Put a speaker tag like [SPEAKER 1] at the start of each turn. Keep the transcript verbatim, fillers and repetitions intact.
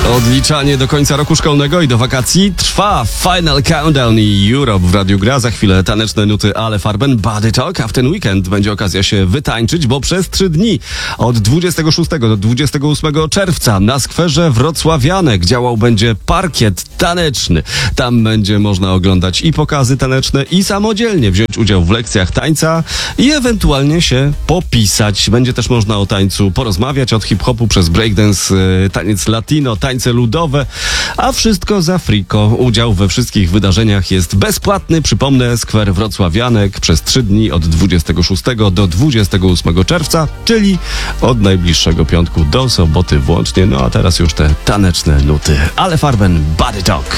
[SPEAKER 1] Odliczanie do końca roku szkolnego i do wakacji trwa. Final Countdown i Europe w Radiu Gra. Za chwilę taneczne nuty Ale Farben, Body Talk, a w ten weekend będzie okazja się wytańczyć, bo przez trzy dni od dwudziestego szóstego do dwudziestego ósmego czerwca na skwerze Wrocławianek działał będzie parkiet taneczny. Tam będzie można oglądać i pokazy taneczne, i samodzielnie wziąć udział w lekcjach tańca i ewentualnie się popisać. Będzie też można o tańcu porozmawiać, od hip-hopu przez breakdance, taniec latino, tańce ludowe, a wszystko za friko. Udział we wszystkich wydarzeniach jest bezpłatny. Przypomnę, skwer Wrocławianek przez trzy dni od dwudziestego szóstego do dwudziestego ósmego czerwca, czyli od najbliższego piątku do soboty włącznie. No a teraz już te taneczne nuty. Ale Farben, Body Talk.